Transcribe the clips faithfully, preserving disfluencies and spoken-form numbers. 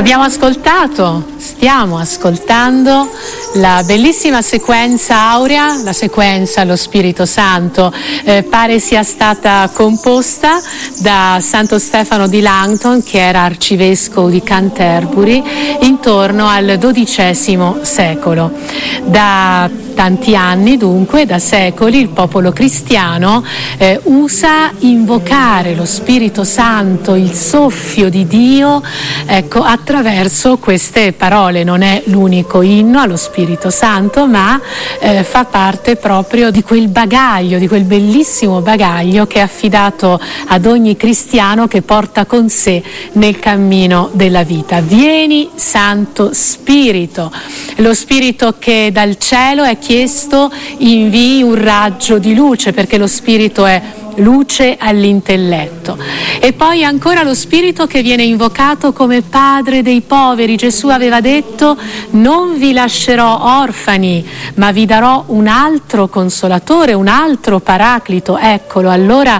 Abbiamo ascoltato, stiamo ascoltando la bellissima sequenza aurea, la sequenza allo Spirito Santo. Eh, pare sia stata composta da Santo Stefano di Langton, che era arcivescovo di Canterbury, intorno al dodicesimo secolo. Da tanti anni, dunque, da secoli, il popolo cristiano eh, usa invocare lo Spirito Santo, il soffio di Dio, ecco, attraverso queste parole. Non è l'unico inno allo Spirito Santo, ma eh, fa parte proprio di quel bagaglio, di quel bellissimo bagaglio che è affidato ad ogni cristiano che porta con sé nel cammino della vita. Vieni, Santo Spirito, lo Spirito che dal cielo è chiesto invii un raggio di luce, perché lo Spirito è luce all'intelletto. E poi ancora lo Spirito che viene invocato come Padre dei poveri. Gesù aveva detto: non vi lascerò orfani, ma vi darò un altro consolatore, un altro paraclito. Eccolo allora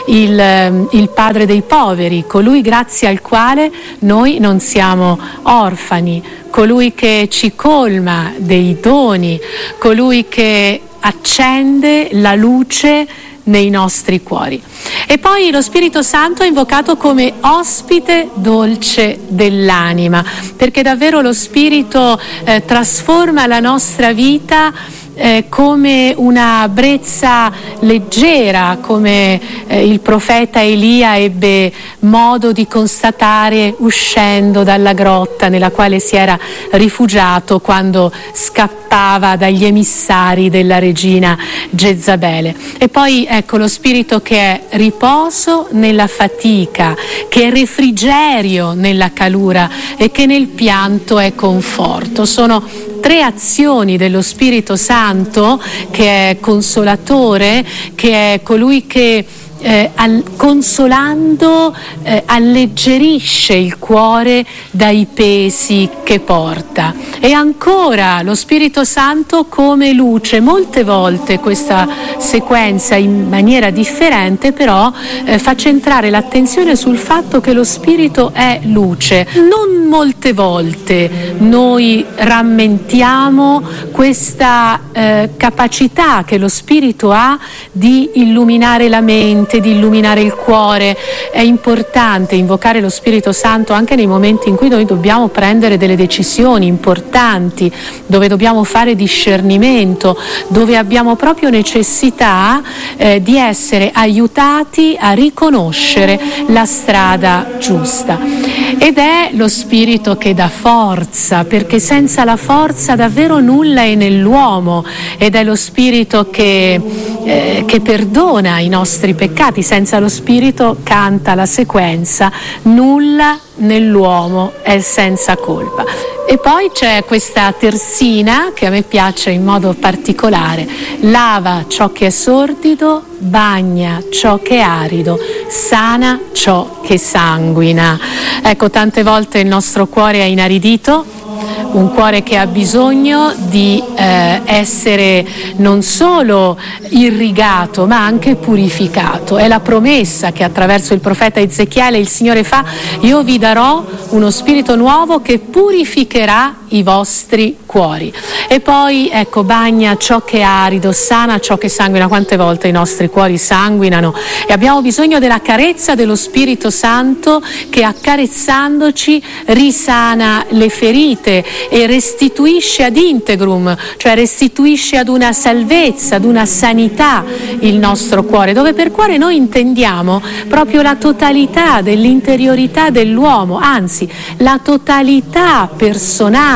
il, il Padre dei poveri, colui grazie al quale noi non siamo orfani, colui che ci colma dei doni, colui che accende la luce nei nostri cuori. E poi lo Spirito Santo è invocato come ospite dolce dell'anima, perché davvero lo Spirito eh, trasforma la nostra vita Eh, come una brezza leggera, come eh, il profeta Elia ebbe modo di constatare uscendo dalla grotta nella quale si era rifugiato quando scappava dagli emissari della regina Jezabele. E poi ecco lo Spirito che è riposo nella fatica, che è refrigerio nella calura e che nel pianto è conforto. Sono tre azioni dello Spirito Santo, che è consolatore, che è colui che eh, al, consolando eh, alleggerisce il cuore dai pesi che porta. E ancora lo Spirito Santo come luce. Molte volte questa sequenza, in maniera differente, però eh, fa centrare l'attenzione sul fatto che lo Spirito è luce. Non molte volte noi rammentiamo questa eh, capacità che lo Spirito ha di illuminare la mente, di illuminare il cuore. È importante invocare lo Spirito Santo anche nei momenti in cui noi dobbiamo prendere delle decisioni importanti, dove dobbiamo fare discernimento, dove abbiamo proprio necessità eh, di essere aiutati a riconoscere la strada giusta. Ed è lo Spirito che dà forza, perché senza la forza davvero nulla è nell'uomo, ed è lo Spirito che, eh, che perdona i nostri peccati. Senza lo Spirito, canta la sequenza, nulla nell'uomo è senza colpa. E poi c'è questa terzina che a me piace in modo particolare: lava ciò che è sordido, bagna ciò che è arido, sana ciò che sanguina. Ecco, tante volte il nostro cuore è inaridito, un cuore che ha bisogno di eh, essere non solo irrigato ma anche purificato. È la promessa che attraverso il profeta Ezechiele il Signore fa: io vi darò uno spirito nuovo che purificherà i vostri cuori. E poi ecco, bagna ciò che è arido, sana ciò che sanguina. Quante volte i nostri cuori sanguinano e abbiamo bisogno della carezza dello Spirito Santo, che accarezzandoci risana le ferite e restituisce ad integrum, cioè restituisce ad una salvezza, ad una sanità il nostro cuore, dove per cuore noi intendiamo proprio la totalità dell'interiorità dell'uomo, anzi la totalità personale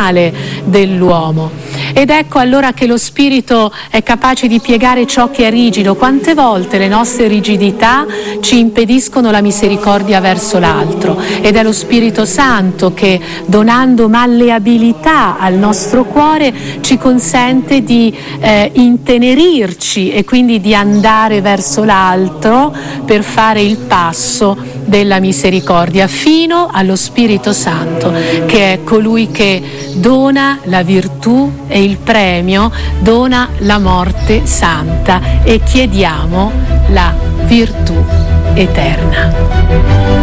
dell'uomo. Ed ecco allora che lo Spirito è capace di piegare ciò che è rigido. Quante volte le nostre rigidità ci impediscono la misericordia verso l'altro, ed è lo Spirito Santo che, donando malleabilità al nostro cuore, ci consente di eh, intenerirci e quindi di andare verso l'altro per fare il passo della misericordia, fino allo Spirito Santo, che è colui che dona la virtù e il premio, dona la morte santa, e chiediamo la virtù eterna.